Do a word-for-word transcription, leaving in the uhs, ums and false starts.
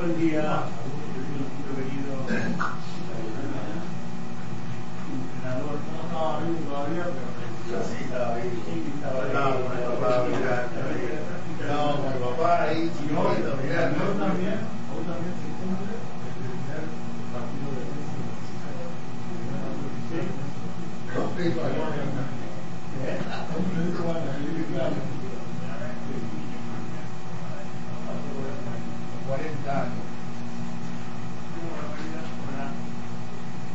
buen día, bienvenido entrenador. No estaba vivo todavía, pero yo sí estaba vivo. Sí, estaba Estaba con mi papá mirando. Estaba con mi papá ahí, chiquito, mirando. Hoy también, hoy también se cumple el primer partido de Messi. cuarenta años.